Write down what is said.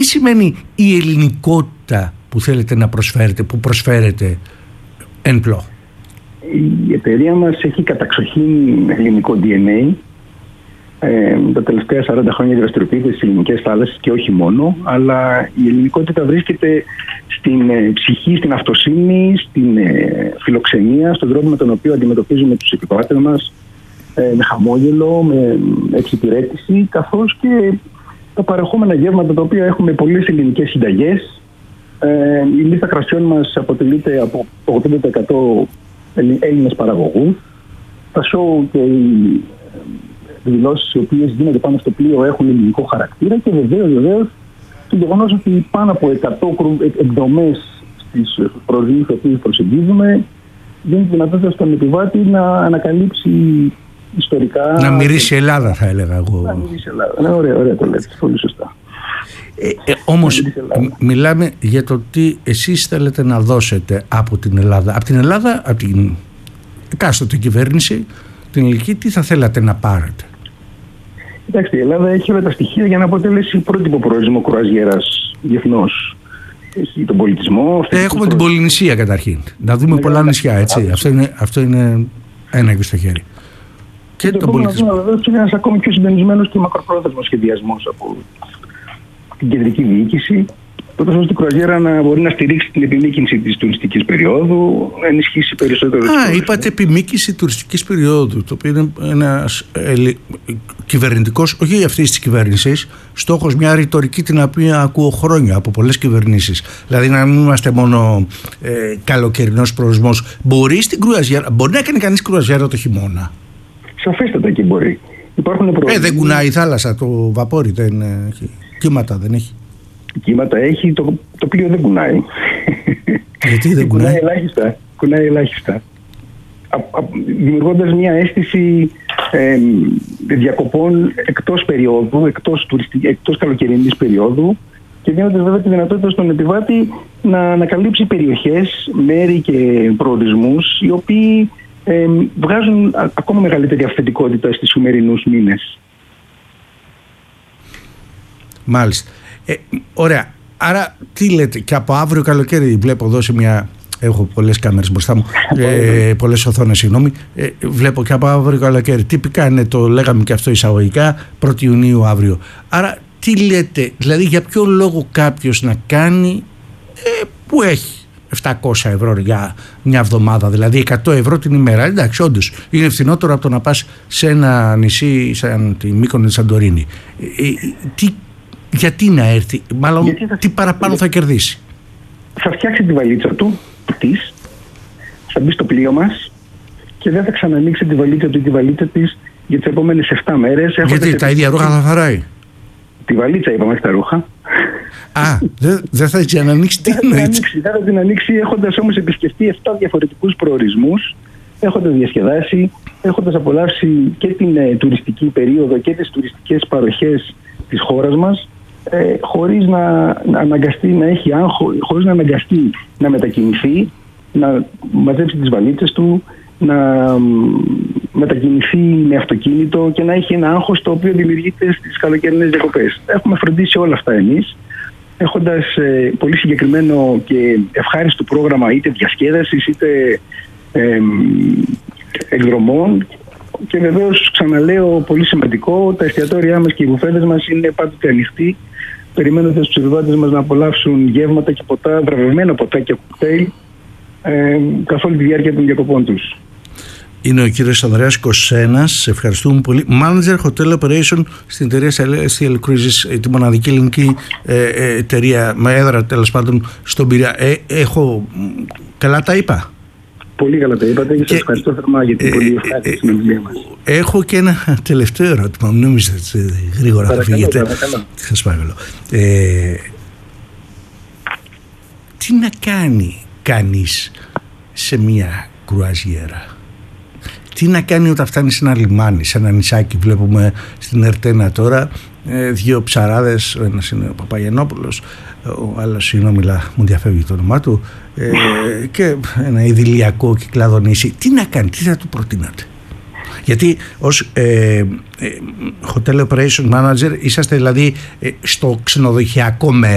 σημαίνει η ελληνικότητα που θέλετε να προσφέρετε, που προσφέρετε εν πλώ? Η εταιρεία μας έχει καταξοχήν ελληνικό DNA. Τα τελευταία 40 χρόνια δραστηριοποιείται στις ελληνικές θάλασσες και όχι μόνο, αλλά η ελληνικότητα βρίσκεται στην ψυχή, στην αυτοσύνη, στην φιλοξενία, στον τρόπο με τον οποίο αντιμετωπίζουμε τους επιβάτες μας, με χαμόγελο, με εξυπηρέτηση, καθώς και τα παρεχόμενα γεύματα τα οποία έχουμε πολλές ελληνικές συνταγές. Η λίστα κρασιών μας αποτελείται από 80% Έλληνες παραγωγούς. Τα σοου και οι δηλώσεις οι οποίες γίνονται πάνω στο πλοίο έχουν ελληνικό χαρακτήρα και βεβαίως το γεγονός ότι πάνω από 100 εκδομές στις προορισμού οι οποίες προσεγγίζουμε δίνει τη δυνατότητα στον επιβάτη να ανακαλύψει ιστορικά. Να μυρίσει Ελλάδα, θα έλεγα εγώ. Να μυρίσει Ελλάδα. Ωραία το λέτε. Πολύ σωστά. Όμως μιλάμε για το τι εσείς θέλετε να δώσετε από την Ελλάδα. Από την Ελλάδα, από την εκάστοτε κυβέρνηση, την ελληνική, τι θα θέλατε να πάρετε? Κοιτάξτε, η Ελλάδα έχει όλα τα στοιχεία για να αποτελέσει πρότυπο προορισμό κρουαζιέρας διεθνώς. Έχει τον πολιτισμό. Έχουμε την Πολυνησία καταρχήν. Να δούμε πολλά νησιά, έτσι. Αυτό είναι ένα στο χέρι. Και τον πολιτισμό. Βεβαίως είναι ένας ακόμη πιο συντονισμένος και μακροπρόθεσμος σχεδιασμός από την κεντρική διοίκηση, τότε ώστε η κρουαζιέρα να μπορεί να στηρίξει την επιμήκυνση της τουριστικής περίοδου, να ενισχύσει περισσότερο. Είπατε επιμήκυνση τουριστικής περίοδου, το οποίο είναι ένας κυβερνητικός, όχι αυτής της κυβέρνησης, στόχος, μια ρητορική την οποία ακούω χρόνια από πολλές κυβερνήσεις. Δηλαδή να μην είμαστε μόνο καλοκαιρινός προορισμός. Μπορεί να κάνει κανείς κρουαζιέρα το χειμώνα? Σαφέστατα και μπορεί. Δεν κουνάει η θάλασσα, το βαπόρι δεν έχει. Κύματα δεν έχει? Κύματα έχει, το πλοίο δεν κουνάει. Γιατί δεν κουνάει? Κουνάει ελάχιστα. Δημιουργώντας μια αίσθηση διακοπών εκτός περίοδου, εκτός καλοκαιρινής περίοδου, και δίνοντας βέβαια τη δυνατότητα στον επιβάτη να ανακαλύψει περιοχές, μέρη και προορισμούς οι οποίοι βγάζουν ακόμα μεγαλύτερη αυθεντικότητα στις σημερινούς μήνες. Μάλιστα. Ωραία. Άρα τι λέτε, και από αύριο καλοκαίρι, βλέπω εδώ σε μια... Έχω πολλές κάμερες μπροστά μου, πολλές οθόνες, συγγνώμη. Βλέπω και από αύριο καλοκαίρι. Τυπικά είναι, το λέγαμε και αυτό εισαγωγικά, 1η Ιουνίου αύριο. Άρα τι λέτε, δηλαδή για ποιο λόγο κάποιος να κάνει που έχει 700 ευρώ για μια εβδομάδα, δηλαδή 100 ευρώ την ημέρα? Εντάξει, όντως είναι φθηνότερο από το να πας σε ένα νησί σαν τη Μύκονο ή Σαντορίνη. Γιατί να έρθει, μάλλον τι παραπάνω θα κερδίσει? Θα φτιάξει τη βαλίτσα του, θα μπει στο πλοίο μας και δεν θα ξανανοίξει τη βαλίτσα του ή τη βαλίτσα της για τις επόμενες 7 μέρες. Γιατί τα ίδια ρούχα θα φοράει? Τη βαλίτσα είπαμε, όχι τα ρούχα. Δεν θα την ανοίξει? Τι εννοείται? Δεν θα την ανοίξει, έχοντας όμως επισκεφτεί 7 διαφορετικούς προορισμούς, έχοντας διασκεδάσει, έχοντας απολαύσει και την τουριστική περίοδο και τις τουριστικές παροχές της χώρας μας, χωρίς να αναγκαστεί να έχει χωρίς να αναγκαστεί να μετακινηθεί, να μαζέψει τις βαλίτσες του, να μετακινηθεί με αυτοκίνητο και να έχει ένα άγχος το οποίο δημιουργείται στις καλοκαιρινές διακοπές. Έχουμε φροντίσει όλα αυτά εμείς, έχοντας πολύ συγκεκριμένο και ευχάριστο πρόγραμμα είτε διασκέδασης είτε εκδρομών. Και βεβαίως, ξαναλέω, πολύ σημαντικό, τα εστιατόρια μας και οι μπουφέδες μας είναι πάντοτε ανοιχτοί, περιμένοντας τους επιβάτες μας να απολαύσουν γεύματα και ποτά, βραβευμένα ποτά και κοκτέιλ καθ' όλη τη διάρκεια των διακοπών τους. Είναι ο κύριος Ανδρέας Κοσένας, σε ευχαριστούμε πολύ. Manager Hotel Operation στην εταιρεία Celestial Cruises, τη μοναδική ελληνική εταιρεία με έδρα τέλος πάντων στον Πειραιά. Καλά τα είπα? Πολύ καλά τα είπατε και σας ευχαριστώ θερμά για την πολύ ευχάριστη συνομιλία μας. Έχω και ένα τελευταίο ερώτημα, μην νομίζετε γρήγορα θα φύγετε. Σας παρακαλώ. Τι να κάνει κανείς σε μια κρουαζιέρα? Τι να κάνει όταν φτάνει σε ένα λιμάνι, σε ένα νησάκι? Βλέπουμε στην Ερτένα τώρα 2 ψαράδες, ο ένας είναι ο Παπαγενόπουλος, ο άλλος, συγγνώμη, μου διαφεύγει το όνομά του, και ένα ιδηλιακό κυκλάδο νησί. Τι να κάνει, τι θα του προτείνατε? Γιατί ως Hotel Operation Manager είσαστε δηλαδή στο ξενοδοχειακό μέρος.